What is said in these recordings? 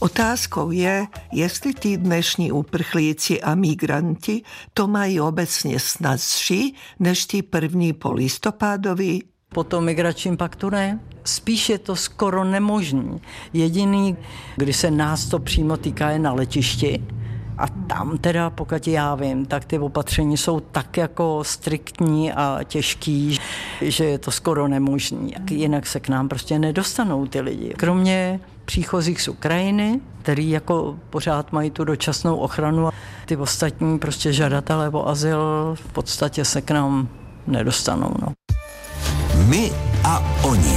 Otázkou je, jestli tí dnešní uprchlíci a migranti to mají obecně snazší než ti první polistopadoví. Po tom migračním paktu ne. Spíš je to skoro nemožný. Jediný, kdy se nás to přímo týká, je na letišti. A tam teda, pokud já vím, tak ty opatření jsou tak jako striktní a těžký, že je to skoro nemožný. Jinak se k nám prostě nedostanou ty lidi. Kromě příchozích z Ukrajiny, který jako pořád mají tu dočasnou ochranu, a ty ostatní prostě žadatelé o azyl v podstatě se k nám nedostanou. No. My a oni.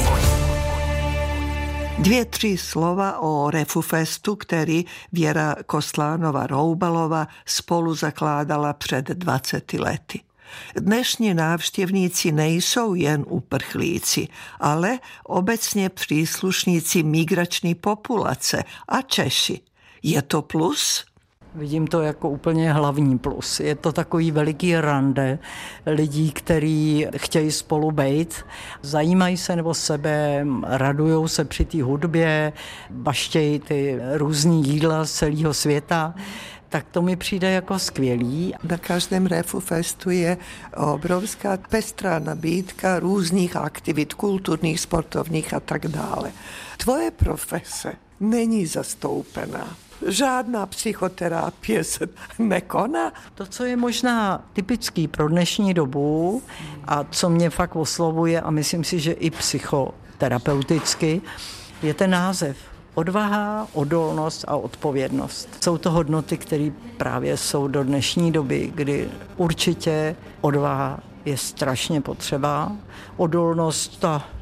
2-3 slova o Refufestu, který Věra Kostlánova-Roubalová spolu zakládala před 20 lety. Dnešní návštěvníci nejsou jen uprchlíci, ale obecně příslušníci migrační populace a Češi. Je to plus? Vidím to jako úplně hlavní plus. Je to takový veliký rande lidí, kteří chtějí spolu bejt, zajímají se nebo sebe, radujou se při té hudbě, baštějí ty různý jídla z celého světa. Tak to mi přijde jako skvělý. Na každém Refufestu je obrovská pestrá nabídka různých aktivit, kulturních, sportovních a tak dále. Tvoje profese není zastoupená. Žádná psychoterapie se nekoná. To, co je možná typický pro dnešní dobu a co mě fakt oslovuje a myslím si, že i psychoterapeuticky, je ten název. Odvaha, odolnost a odpovědnost. Jsou to hodnoty, které právě jsou do dnešní doby, kdy určitě odvaha je strašně potřeba. Odolnost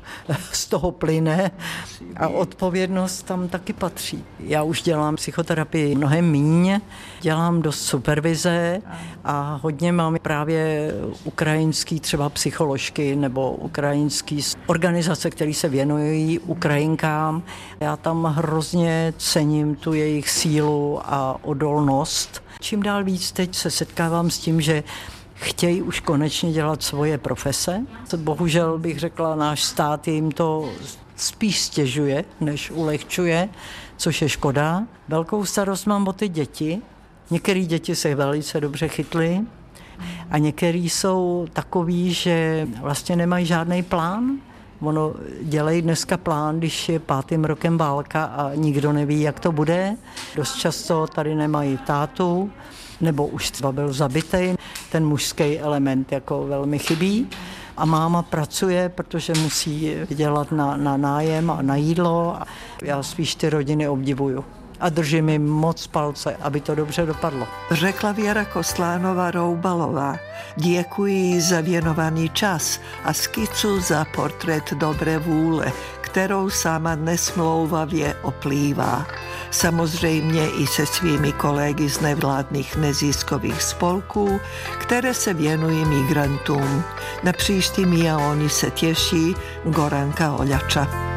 z toho plyne a odpovědnost tam taky patří. Já už dělám psychoterapii mnohem míň, dělám dost supervize a hodně mám právě ukrajinský třeba psycholožky nebo ukrajinský organizace, které se věnují Ukrajinkám. Já tam hrozně cením tu jejich sílu a odolnost. Čím dál víc teď se setkávám s tím, že chtějí už konečně dělat svoje profese. Bohužel bych řekla, náš stát jim to spíš stěžuje, než ulehčuje, což je škoda. Velkou starost mám o ty děti. Některé děti se velice dobře chytly a některý jsou takový, že vlastně nemají žádný plán. Ono dělají dneska plán, když je 5. rokem válka a nikdo neví, jak to bude. Dost často tady nemají tátu, nebo už třeba byl zabitej. Ten mužský element jako velmi chybí. A máma pracuje, protože musí dělat na nájem a na jídlo. Já spíš ty rodiny obdivuju. A držím jim moc palce, aby to dobře dopadlo. Řekla Věra Kostlánova-Roubalová. Děkuji za věnovaný čas a skicu za portrét dobré vůle, kterou sama nesmlouvavě oplývá. Samozřejmě i se svými kolegy z nevládních neziskových spolků, které se věnují migrantům. Na příští My a oni se těší Goranka Oljača.